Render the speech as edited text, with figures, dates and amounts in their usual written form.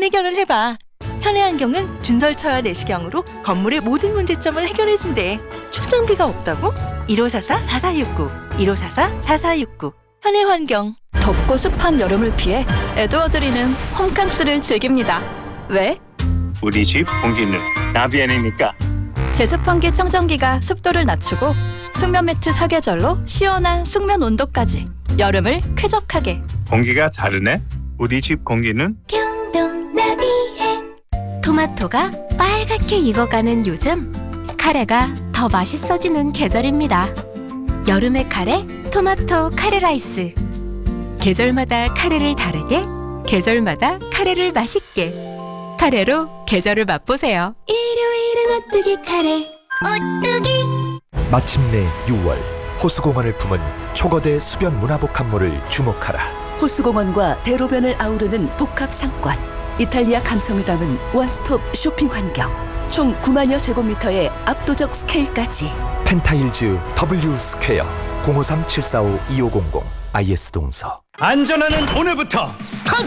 해결을 해봐. 현해환경은 준설차와 내시경으로 건물의 모든 문제점을 해결해준대. 초정비가 없다고? 1544-4469 1544-4469 현해환경. 덥고 습한 여름을 피해 에드워드리는 홈캠프를 즐깁니다. 왜? 우리 집 공기는 나비엔이니까. 제습환기 청정기가 습도를 낮추고 숙면 매트 사계절로 시원한 숙면 온도까지 여름을 쾌적하게. 공기가 다르네. 우리 집 공기는 토마토가 빨갛게 익어가는 요즘, 카레가 더 맛있어지는 계절입니다. 여름의 카레, 토마토 카레 라이스. 계절마다 카레를 다르게, 계절마다 카레를 맛있게. 카레로 계절을 맛보세요. 일요일은 오뚜기 카레. 마침내 6월, 호수공원을 품은 초거대 수변 문화복합물을 주목하라. 호수공원과 대로변을 아우르는 복합 상권, 이탈리아 감성을 담은 원스톱 쇼핑 환경, 총 9만여 제곱미터의 압도적 스케일까지. 펜타일즈 W 스퀘어 053-745-2500 IS동서. 안전하는 오늘부터 스타트!